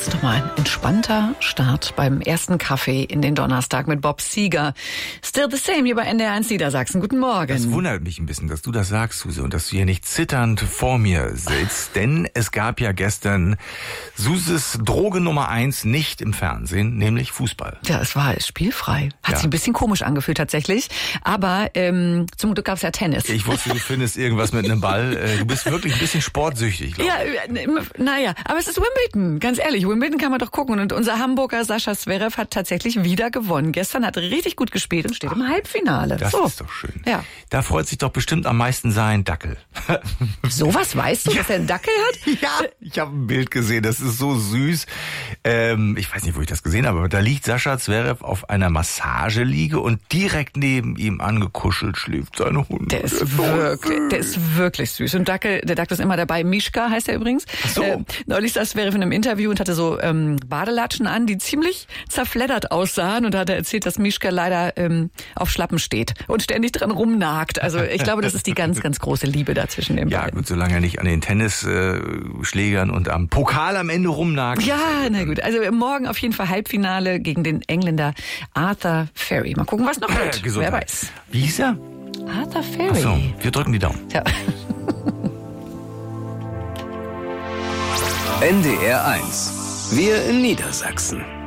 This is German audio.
ist doch mal ein entspannter Start beim ersten Kaffee in den Donnerstag mit Bob Seger. Still the same hier bei NDR1 Niedersachsen. Guten Morgen. Es wundert mich ein bisschen, dass du das sagst, Suse, und dass du hier nicht zitternd vor mir sitzt. Denn es gab ja gestern Suses Droge Nummer 1 nicht im Fernsehen, nämlich Fußball. Ja, es war spielfrei. Hat sich ein bisschen komisch angefühlt tatsächlich. Aber zum Glück gab es ja Tennis. Ich wusste, du findest irgendwas mit einem Ball. Du bist wirklich ein bisschen sportsüchtig, glaube ich. Ja, naja, aber es ist Wimbledon, ganz ehrlich. Wimbledon kann man doch gucken. Und unser Hamburger Sascha Zverev hat tatsächlich wieder gewonnen. Gestern hat er richtig gut gespielt und steht im Halbfinale. Das ist doch schön. Ja. Da freut sich doch bestimmt am meisten sein Dackel. Sowas weißt du, dass er einen Dackel hat? Ja, ich habe ein Bild gesehen, das ist so süß. Ich weiß nicht, wo ich das gesehen habe, aber da liegt Sascha Zverev auf einer Massageliege und direkt neben ihm angekuschelt schläft sein Hund. Der ist wirklich süß. Und der Dackel ist immer dabei. Mischka heißt er übrigens. Ach so. Neulich saß Zverev in einem Interview und hatte so Badelatschen an, die ziemlich zerfleddert aussahen. Und da hat er erzählt, dass Mischka leider auf Schlappen steht und ständig dran rumnagt. Also ich glaube, das ist die ganz, ganz große Liebe da zwischen den beiden. Ja gut, solange er nicht an den Tennisschlägern und am Pokal am Ende rumnagt. Ja, na gut. Also morgen auf jeden Fall Halbfinale gegen den Engländer Arthur Ferry. Mal gucken, was noch wird. Wer weiß. Wie hieß er? Arthur Ferry. Ach so, wir drücken die Daumen. Ja. NDR 1. Wir in Niedersachsen.